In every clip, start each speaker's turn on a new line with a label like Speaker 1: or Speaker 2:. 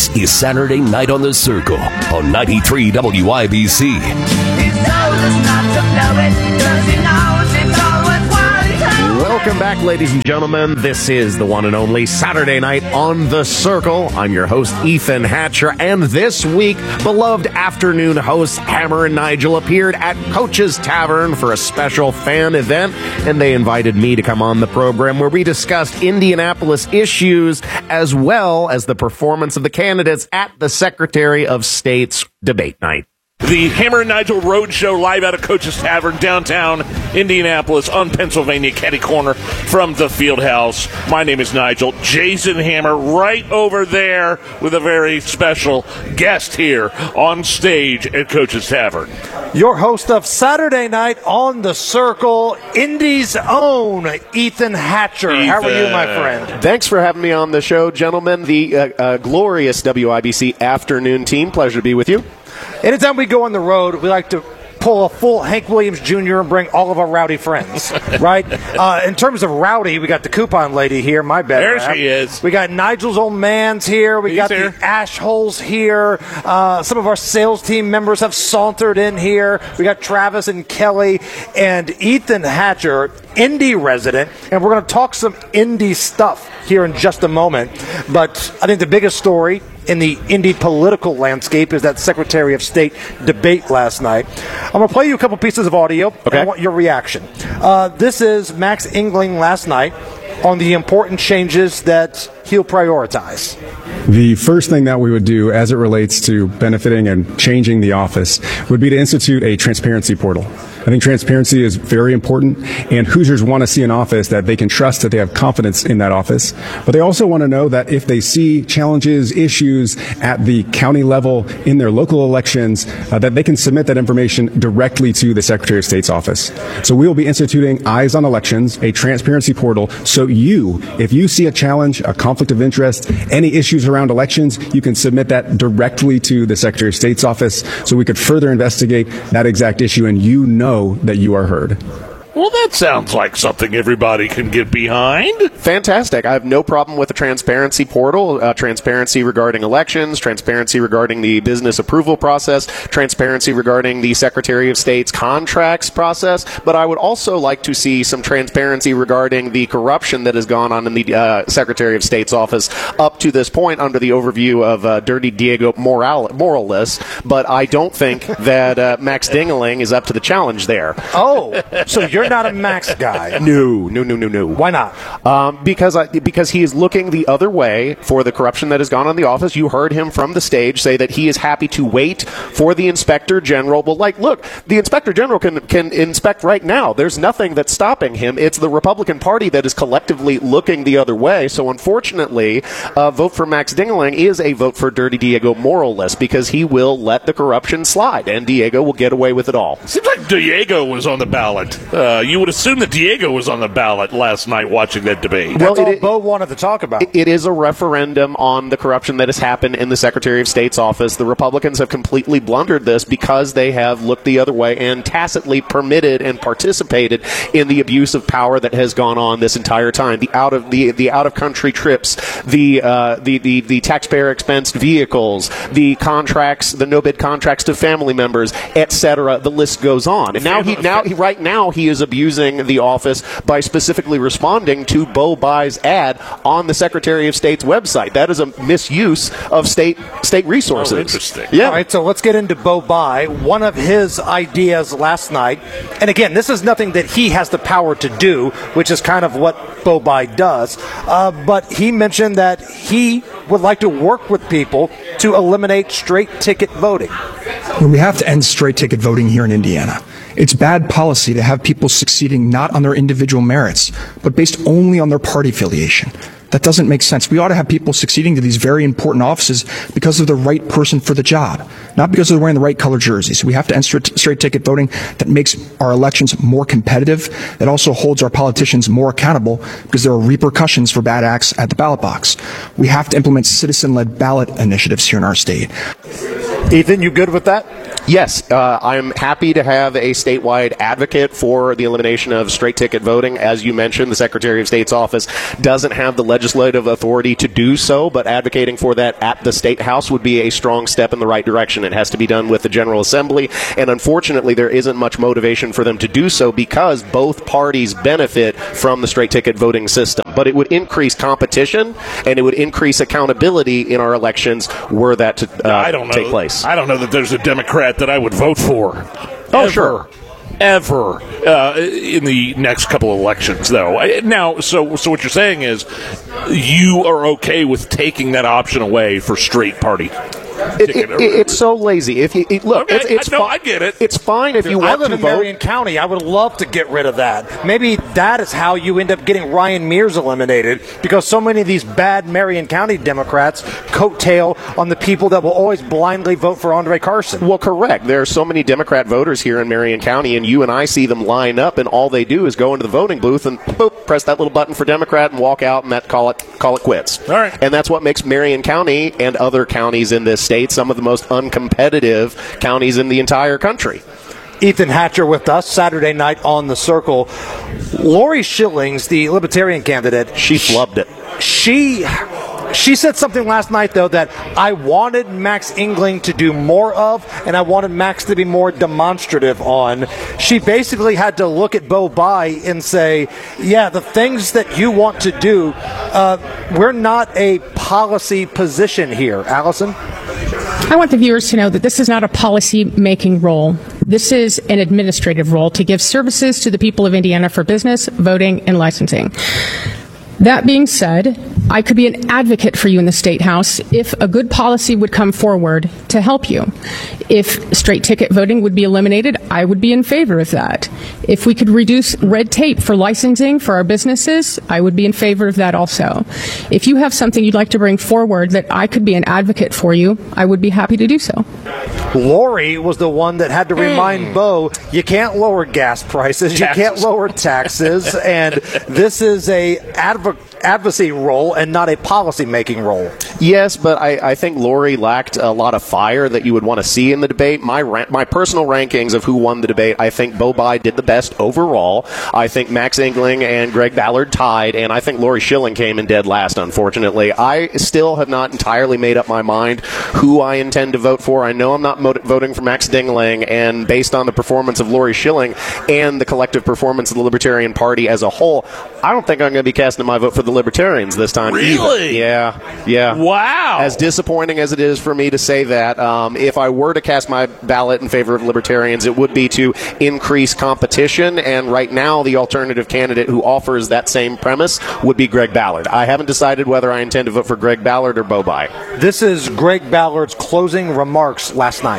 Speaker 1: This is Saturday Night on the Circle on 93 WIBC. Welcome back, ladies and gentlemen. This is the one and only Saturday Night on the Circle. I'm your host, Ethan Hatcher, and this week, beloved afternoon hosts Hammer and Nigel appeared at Coach's Tavern for a special fan event, and they invited me to come on the program where we discussed Indianapolis issues as well as the performance of the candidates at the Secretary of State's debate night.
Speaker 2: The Hammer and Nigel Roadshow live out of Coach's Tavern, downtown Indianapolis on Pennsylvania, catty corner from the Field House. My name is Nigel. Jason Hammer right over there with a very special guest here on stage at Coach's Tavern.
Speaker 3: Your host of Saturday Night on the Circle, Indy's own Ethan Hatcher.
Speaker 2: Ethan.
Speaker 3: How are you, my friend?
Speaker 1: Thanks for having me on the show, gentlemen. The glorious WIBC afternoon team. Pleasure to be with you.
Speaker 3: Anytime we go on the road, we like to pull a full Hank Williams Jr. and bring all of our rowdy friends, right? In terms of rowdy, we got the coupon lady here, my bad.
Speaker 2: There she is.
Speaker 3: We got Nigel's old man's here. He's got
Speaker 2: here.
Speaker 3: the Ash Holes here. Some of our sales team members have sauntered in here. We got Travis and Kelly and Ethan Hatcher, Indy resident, and we're going to talk some Indy stuff here in just a moment. But I think the biggest story in the Indy political landscape is that Secretary of State debate last night. I'm going to play you a couple pieces of audio,
Speaker 1: okay,
Speaker 3: and I want your reaction. This is Max Engling last night on the important changes that he'll prioritize.
Speaker 4: The first thing that we would do as it relates to benefiting and changing the office would be to institute a transparency portal. I think transparency is very important, and Hoosiers want to see an office that they can trust, that they have confidence in that office. But they also want to know that if they see challenges, issues at the county level in their local elections, that they can submit that information directly to the Secretary of State's office. So we will be instituting Eyes on Elections, a transparency portal, so if you see a challenge, a conflict of interest, any issues around elections, you can submit that directly to the Secretary of State's office so we could further investigate that exact issue and you know that you are heard.
Speaker 2: Well, that sounds like something everybody can get behind.
Speaker 1: Fantastic. I have no problem with the transparency portal, transparency regarding elections, transparency regarding the business approval process, transparency regarding the Secretary of State's contracts process, but I would also like to see some transparency regarding the corruption that has gone on in the Secretary of State's office up to this point under the overview of Dirty Diego Morales, but I don't think that Max Dingling is up to the challenge there.
Speaker 3: Oh, so you're not a Max guy.
Speaker 1: No.
Speaker 3: Why not?
Speaker 1: Because he is looking the other way for the corruption that has gone on in the office. You heard him from the stage say that he is happy to wait for the Inspector General. Well, look, the Inspector General can inspect right now. There's nothing that's stopping him. It's the Republican Party that is collectively looking the other way. So, unfortunately, a vote for Max Dingling is a vote for Dirty Diego Morales because he will let the corruption slide, and Diego will get away with it all.
Speaker 2: Seems like Diego was on the ballot. You would assume that Diego was on the ballot last night watching that debate.
Speaker 3: That's all Bo wanted to talk about.
Speaker 1: It is a referendum on the corruption that has happened in the Secretary of State's office. The Republicans have completely blundered this because they have looked the other way and tacitly permitted and participated in the abuse of power that has gone on this entire time. The out of country trips, the taxpayer expensed vehicles, the contracts, the no bid contracts to family members, etc. The list goes on. And right now he is abusing the office by specifically responding to Bo Bai's ad on the Secretary of State's website. That is a misuse of state resources.
Speaker 2: Oh, interesting.
Speaker 1: Yeah.
Speaker 3: All right, so let's get into Bo Bai. One of his ideas last night, and again, this is nothing that he has the power to do, which is kind of what Bo Bai does, but he mentioned that he would like to work with people to eliminate straight ticket voting.
Speaker 5: We have to end straight ticket voting here in Indiana. It's bad policy to have people succeeding not on their individual merits, but based only on their party affiliation. That doesn't make sense. We ought to have people succeeding to these very important offices because of the right person for the job, not because they're wearing the right color jersey. So we have to end straight ticket voting that makes our elections more competitive, that also holds our politicians more accountable because there are repercussions for bad acts at the ballot box. We have to implement citizen-led ballot initiatives here in our state.
Speaker 3: Ethan, you good with that?
Speaker 1: Yes, I'm happy to have a statewide advocate for the elimination of straight ticket voting. As you mentioned, the Secretary of State's office doesn't have the legislative authority to do so, but advocating for that at the State House would be a strong step in the right direction. It has to be done with the General Assembly, and unfortunately there isn't much motivation for them to do so because both parties benefit from the straight ticket voting system. But it would increase competition, and it would increase accountability in our elections were that to take place.
Speaker 2: I don't know that there's a Democrat that I would vote for.
Speaker 1: Oh, sure.
Speaker 2: Ever in the next couple of elections, though. Now, so what you're saying is you are okay with taking that option away for straight party?
Speaker 1: It's so lazy. If you look,
Speaker 2: okay, I get it.
Speaker 1: It's fine if you want to vote.
Speaker 3: I live in Marion County. I would love to get rid of that. Maybe that is how you end up getting Ryan Mears eliminated, because so many of these bad Marion County Democrats coattail on the people that will always blindly vote for Andre Carson.
Speaker 1: Well, correct. There are so many Democrat voters here in Marion County, and you and I see them line up, and all they do is go into the voting booth and boop, press that little button for Democrat and walk out, and call it quits.
Speaker 2: All right.
Speaker 1: And that's what makes Marion County and other counties in this state some of the most uncompetitive counties in the entire country.
Speaker 3: Ethan Hatcher with us Saturday night on The Circle. Lori Schillings, the Libertarian candidate,
Speaker 1: she flubbed it.
Speaker 3: She said something last night, though, that I wanted Max Engling to do more of, and I wanted Max to be more demonstrative on. She basically had to look at Bo Bai and say, yeah, the things that you want to do, we're not a policy position here. Allison?
Speaker 6: I want the viewers to know that this is not a policy-making role. This is an administrative role to give services to the people of Indiana for business, voting, and licensing. That being said, I could be an advocate for you in the State House if a good policy would come forward to help you. If straight ticket voting would be eliminated, I would be in favor of that. If we could reduce red tape for licensing for our businesses, I would be in favor of that also. If you have something you'd like to bring forward that I could be an advocate for you, I would be happy to do so.
Speaker 3: Lori was the one that had to remind Bo, you can't lower gas prices, you can't lower taxes, and this is a advocacy role and not a policy-making role.
Speaker 1: Yes, but I think Lori lacked a lot of fire that you would want to see in the debate. My personal rankings of who won the debate, I think Bo Bai did the best overall. I think Max Engling and Greg Ballard tied, and I think Lori Schilling came in dead last, unfortunately. I still have not entirely made up my mind who I intend to vote for. I know I'm not voting for Max Dingling, and based on the performance of Lori Schilling and the collective performance of the Libertarian Party as a whole, I don't think I'm going to be casting my vote for the Libertarians this time.
Speaker 2: Really?
Speaker 1: Either. Yeah.
Speaker 2: Wow.
Speaker 1: As disappointing as it is for me to say that, if I were to cast my ballot in favor of Libertarians, it would be to increase competition, and right now the alternative candidate who offers that same premise would be Greg Ballard. I haven't decided whether I intend to vote for Greg Ballard or Bo Bai.
Speaker 3: This is Greg Ballard's closing remarks last night.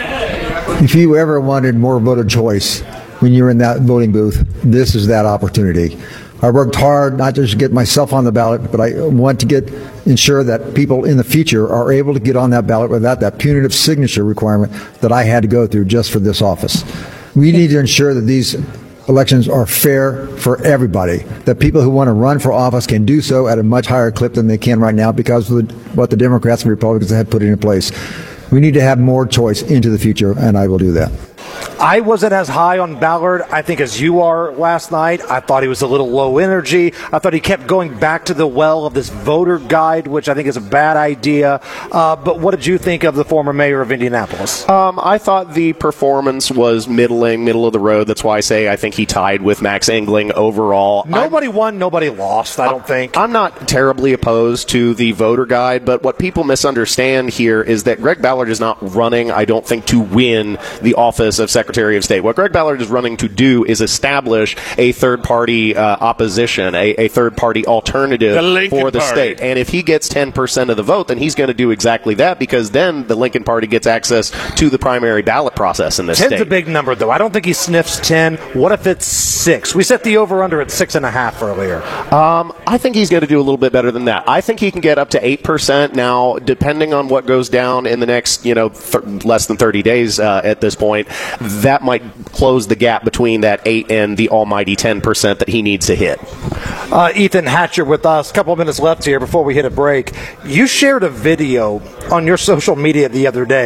Speaker 7: If you ever wanted more voter choice when you're in that voting booth, this is that opportunity. I worked hard not just to get myself on the ballot, but I want to ensure that people in the future are able to get on that ballot without that punitive signature requirement that I had to go through just for this office. We need to ensure that these elections are fair for everybody, that people who want to run for office can do so at a much higher clip than they can right now because of what the Democrats and Republicans have put in place. We need to have more choice into the future, and I will do that.
Speaker 3: I wasn't as high on Ballard, I think, as you are last night. I thought he was a little low energy. I thought he kept going back to the well of this voter guide, which I think is a bad idea. But what did you think of the former mayor of Indianapolis?
Speaker 1: I thought the performance was middle of the road. That's why I say I think he tied with Max Engling overall.
Speaker 3: Nobody won, nobody lost, I don't think.
Speaker 1: I'm not terribly opposed to the voter guide, but what people misunderstand here is that Greg Ballard is not running, I don't think, to win the office of Secretary of State. What Greg Ballard is running to do is establish a third-party opposition, a third-party alternative for the state. And if he gets 10% of the vote, then he's going to do exactly that, because then the Lincoln Party gets access to the primary ballot process in this state.
Speaker 3: 10's a big number, though. I don't think he sniffs 10. What if it's 6? We set the over-under at 6.5 earlier.
Speaker 1: I think he's going to do a little bit better than that. I think he can get up to 8% now, depending on what goes down in the next, less than 30 days at this point. That might close the gap between that 8 and the almighty 10% that he needs to hit.
Speaker 3: Ethan Hatcher with us. A couple of minutes left here before we hit a break. You shared a video on your social media the other day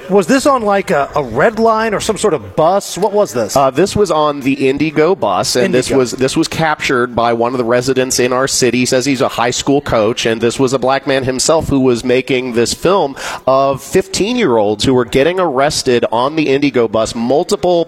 Speaker 3: Was this on like a red line or some sort of bus? What was this?
Speaker 1: This was on the Indigo bus, and this was captured by one of the residents in our city. He says he's a high school coach, and this was a black man himself who was making this film of 15-year-olds who were getting arrested on the Indigo bus. Multiple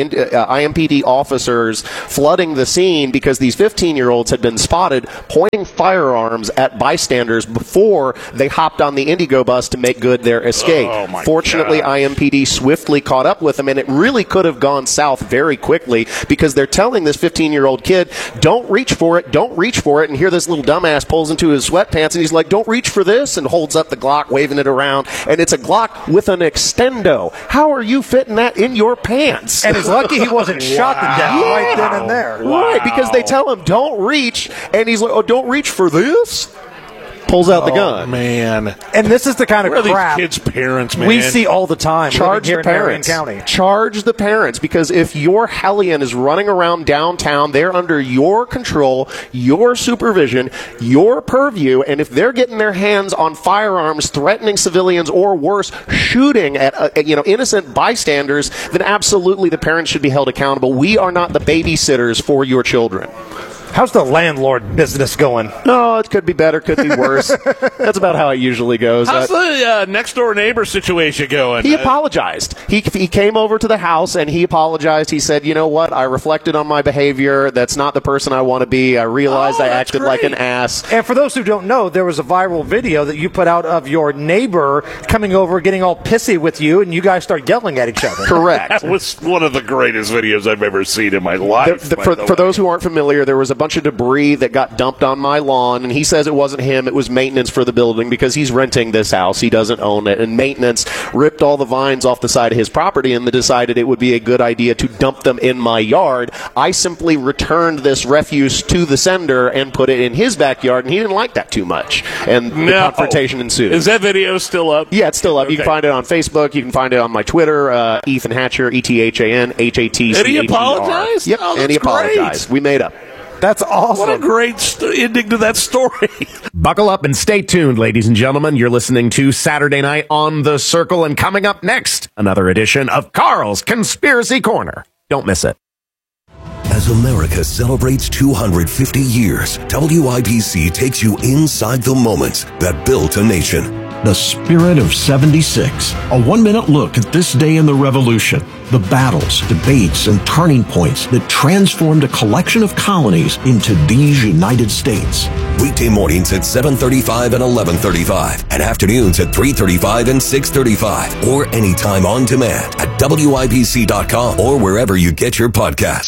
Speaker 1: IMPD officers flooding the scene because these 15-year-olds had been spotted pointing firearms at bystanders before they hopped on the Indigo bus to make good their escape. Fortunately, IMPD swiftly caught up with them, and it really could have gone south very quickly because they're telling this 15-year-old kid, don't reach for it, and here this little dumbass pulls into his sweatpants, and he's like, don't reach for this, and holds up the Glock, waving it around, and it's a Glock with an extendo. How are you fitting that in your pants?
Speaker 3: And he's lucky he wasn't shot to death right then and there.
Speaker 1: Right, because they tell him, don't reach, and he's like, oh, don't reach for this? Pulls out the gun.
Speaker 2: Oh, man.
Speaker 3: And this is the kind of crap
Speaker 2: these kids' parents, man?
Speaker 3: we see all the time.
Speaker 1: Charge
Speaker 3: here
Speaker 1: the parents.
Speaker 3: in Marion County.
Speaker 1: Charge the parents, because if your hellion is running around downtown, they're under your control, your supervision, your purview, and if they're getting their hands on firearms, threatening civilians, or worse, shooting at innocent bystanders, then absolutely the parents should be held accountable. We are not the babysitters for your children.
Speaker 3: How's the landlord business going?
Speaker 1: No, it could be better, could be worse. That's about how it usually goes.
Speaker 2: How's the next-door neighbor situation going?
Speaker 1: He apologized. He came over to the house, and he apologized. He said, you know what, I reflected on my behavior. That's not the person I want to be. I realized I acted like an ass.
Speaker 3: And for those who don't know, there was a viral video that you put out of your neighbor coming over, getting all pissy with you, and you guys start yelling at each other.
Speaker 1: Correct.
Speaker 2: That was one of the greatest videos I've ever seen in my life.
Speaker 1: For those who aren't familiar, there was a bunch of debris that got dumped on my lawn, and he says it wasn't him, it was maintenance for the building because he's renting this house. He doesn't own it, and maintenance ripped all the vines off the side of his property and decided it would be a good idea to dump them in my yard. I simply returned this refuse to the sender and put it in his backyard, and he didn't like that too much, and the confrontation ensued.
Speaker 2: Is that video still up?
Speaker 1: Yeah, it's still up.
Speaker 2: Okay.
Speaker 1: You can find it on Facebook. You can find it on my Twitter, Ethan Hatcher, ETHAN, HATCHER.
Speaker 2: And he apologized?
Speaker 1: Yep,
Speaker 2: Oh,
Speaker 1: and he
Speaker 2: that's great.
Speaker 1: apologized. We made up.
Speaker 3: That's awesome.
Speaker 2: What a great ending to that story.
Speaker 1: Buckle up and stay tuned, ladies and gentlemen. You're listening to Saturday Night on the Circle, and coming up next, another edition of Carl's Conspiracy Corner. Don't miss it.
Speaker 8: As America celebrates 250 years, WIBC takes you inside the moments that built a nation.
Speaker 9: The Spirit of 76. A 1-minute look at this day in the Revolution. The battles, debates, and turning points that transformed a collection of colonies into these United States.
Speaker 8: Weekday mornings at 7:35 and 11:35, and afternoons at 3:35 and 6:35, or anytime on demand at WIBC.com or wherever you get your podcasts.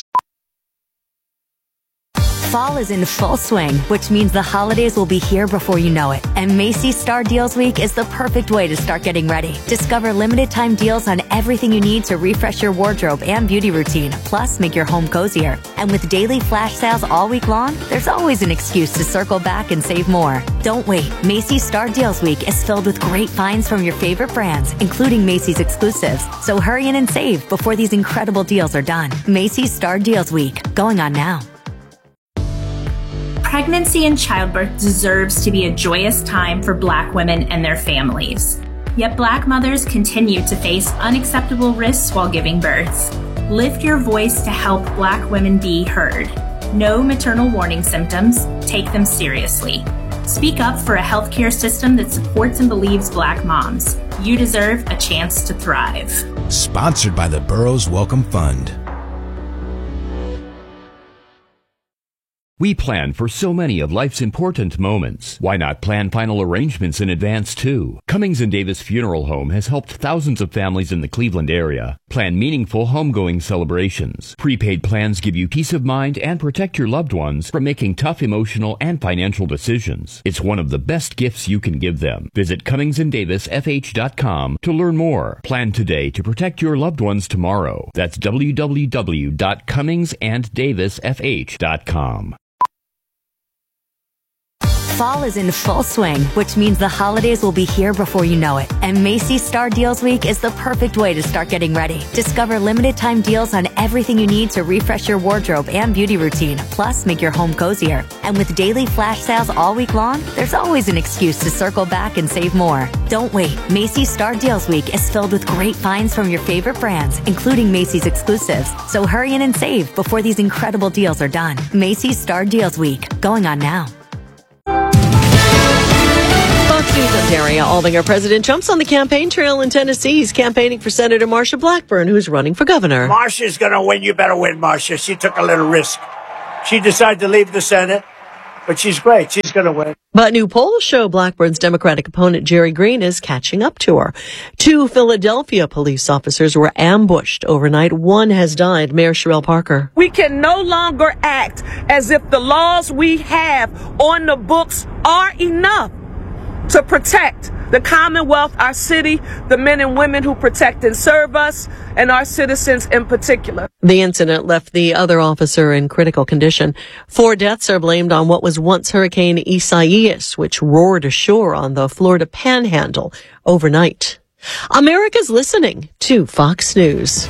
Speaker 10: Fall is in full swing, which means the holidays will be here before you know it. And Macy's Star Deals Week is the perfect way to start getting ready. Discover limited time deals on everything you need to refresh your wardrobe and beauty routine, plus make your home cozier. And with daily flash sales all week long, there's always an excuse to circle back and save more. Don't wait. Macy's Star Deals Week is filled with great finds from your favorite brands, including Macy's exclusives. So hurry in and save before these incredible deals are done. Macy's Star Deals Week, going on now.
Speaker 11: Pregnancy and childbirth deserves to be a joyous time for Black women and their families. Yet Black mothers continue to face unacceptable risks while giving birth. Lift your voice to help Black women be heard. Know maternal warning symptoms, take them seriously. Speak up for a healthcare system that supports and believes Black moms. You deserve a chance to thrive.
Speaker 12: Sponsored by the Burroughs Welcome Fund.
Speaker 13: We plan for so many of life's important moments. Why not plan final arrangements in advance, too? Cummings & Davis Funeral Home has helped thousands of families in the Cleveland area plan meaningful homegoing celebrations. Prepaid plans give you peace of mind and protect your loved ones from making tough emotional and financial decisions. It's one of the best gifts you can give them. Visit CummingsandDavisFH.com to learn more. Plan today to protect your loved ones tomorrow. That's www.CummingsandDavisFH.com.
Speaker 10: Fall is in full swing, which means the holidays will be here before you know it. And Macy's Star Deals Week is the perfect way to start getting ready. Discover limited time deals on everything you need to refresh your wardrobe and beauty routine, plus make your home cozier. And with daily flash sales all week long, there's always an excuse to circle back and save more. Don't wait. Macy's Star Deals Week is filled with great finds from your favorite brands, including Macy's exclusives. So hurry in and save before these incredible deals are done. Macy's Star Deals Week, going on now.
Speaker 14: Fox News up area. Albinger President Trump's on the campaign trail in Tennessee. He's campaigning for Senator Marsha Blackburn, who's running for governor.
Speaker 15: Marsha's going to win. You better win, Marsha. She took a little risk. She decided to leave the Senate, but she's great. She's going to win.
Speaker 14: But new polls show Blackburn's Democratic opponent, Jerry Green, is catching up to her. 2 Philadelphia police officers were ambushed overnight. 1 has died. Mayor Sherelle Parker.
Speaker 16: We can no longer act as if the laws we have on the books are enough to protect the Commonwealth, our city, the men and women who protect and serve us, and our citizens in particular.
Speaker 14: The incident left the other officer in critical condition. 4 deaths are blamed on what was once Hurricane Isaias, which roared ashore on the Florida Panhandle overnight. America's listening to Fox News.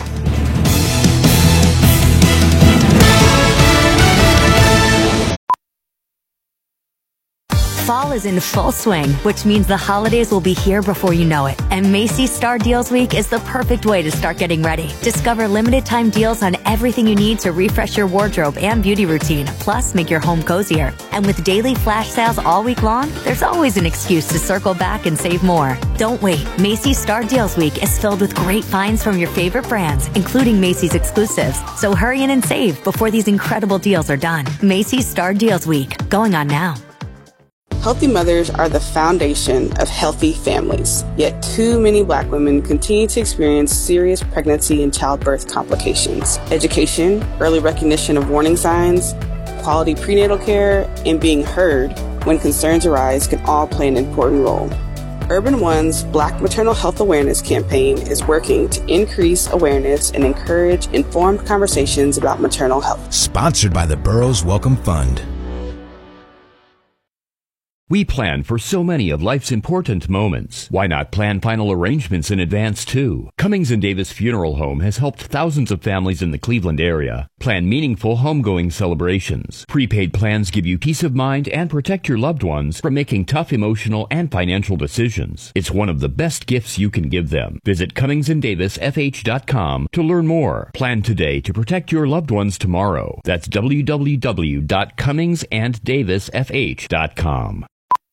Speaker 10: Fall is in full swing, which means the holidays will be here before you know it. And Macy's Star Deals Week is the perfect way to start getting ready. Discover limited time deals on everything you need to refresh your wardrobe and beauty routine, plus make your home cozier. And with daily flash sales all week long, there's always an excuse to circle back and save more. Don't wait. Macy's Star Deals Week is filled with great finds from your favorite brands, including Macy's exclusives. So hurry in and save before these incredible deals are done. Macy's Star Deals Week, going on now.
Speaker 17: Healthy mothers are the foundation of healthy families, yet too many Black women continue to experience serious pregnancy and childbirth complications. Education, early recognition of warning signs, quality prenatal care, and being heard when concerns arise can all play an important role. Urban One's Black Maternal Health Awareness campaign is working to increase awareness and encourage informed conversations about maternal health.
Speaker 12: Sponsored by the Burroughs Welcome Fund.
Speaker 13: We plan for so many of life's important moments. Why not plan final arrangements in advance, too? Cummings & Davis Funeral Home has helped thousands of families in the Cleveland area plan meaningful homegoing celebrations. Prepaid plans give you peace of mind and protect your loved ones from making tough emotional and financial decisions. It's one of the best gifts you can give them. Visit CummingsandDavisFH.com to learn more. Plan today to protect your loved ones tomorrow. That's www.CummingsandDavisFH.com.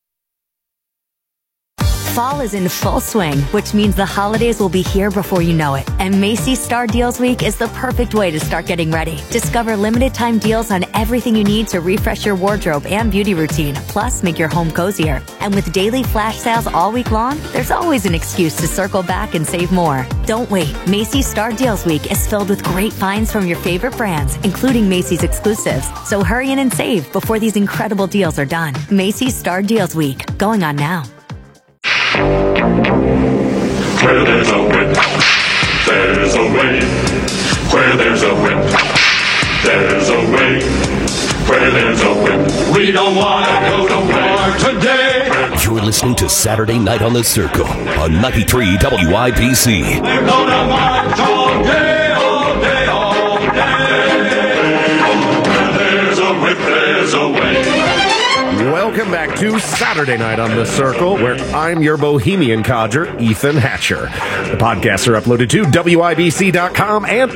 Speaker 10: Fall is in full swing, which means the holidays will be here before you know it. And Macy's Star Deals Week is the perfect way to start getting ready. Discover limited time deals on everything you need to refresh your wardrobe and beauty routine, plus make your home cozier. And with daily flash sales all week long, there's always an excuse to circle back and save more. Don't wait. Macy's Star Deals Week is filled with great finds from your favorite brands, including Macy's exclusives. So hurry in and save before these incredible deals are done. Macy's Star Deals Week, going on now.
Speaker 18: Where there's a whip, there's a way. Where there's a whip, there's a way. Where there's a whip, we don't want to go to war today.
Speaker 8: You're listening to Saturday Night on the Circle on 93 WIPC.
Speaker 18: We're gonna march all day, all day, all day. Where there's a whip, there's a way.
Speaker 19: Welcome back to Saturday Night on the Circle, where I'm your bohemian codger, Ethan Hatcher. The podcasts are uploaded to WIBC.com and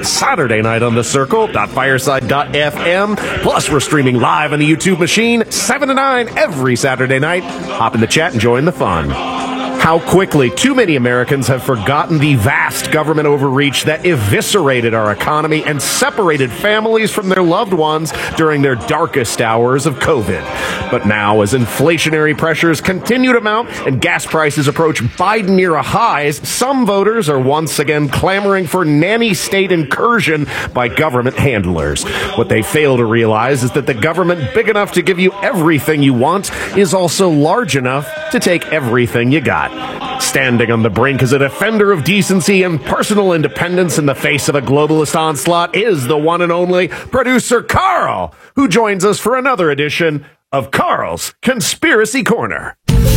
Speaker 19: SaturdayNightOnTheCircle.fireside.fm. Plus, we're streaming live on the YouTube machine, 7 to 9 every Saturday night. Hop in the chat and join the fun. How quickly too many Americans have forgotten the vast government overreach that eviscerated our economy and separated families from their loved ones during their darkest hours of COVID. But now, as inflationary pressures continue to mount and gas prices approach Biden-era highs, some voters are once again clamoring for nanny state incursion by government handlers. What they fail to realize is that the government big enough to give you everything you want is also large enough to take everything you got. Standing on the brink as a defender of decency and personal independence in the face of a globalist onslaught is the one and only producer Carl, who joins us for another edition of Carl's Conspiracy Corner.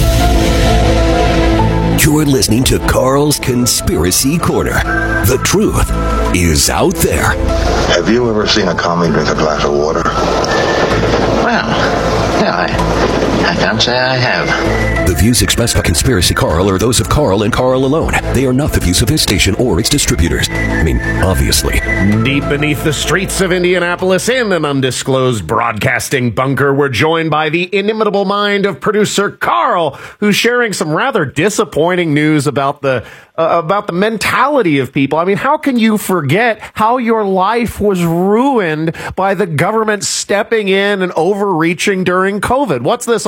Speaker 8: You're listening to Carl's Conspiracy Corner. The truth is out there.
Speaker 20: Have you ever seen a commie drink a glass of water?
Speaker 21: Well, yeah, I can't say I have.
Speaker 8: The views expressed by Conspiracy Carl are those of Carl and Carl alone. They are not the views of his station or its distributors. I mean, obviously.
Speaker 19: Deep beneath the streets of Indianapolis, in an undisclosed broadcasting bunker, we're joined by the inimitable mind of producer Carl, who's sharing some rather disappointing news about the mentality of people. I mean, how can you forget how your life was ruined by the government stepping in and overreaching during COVID? What's this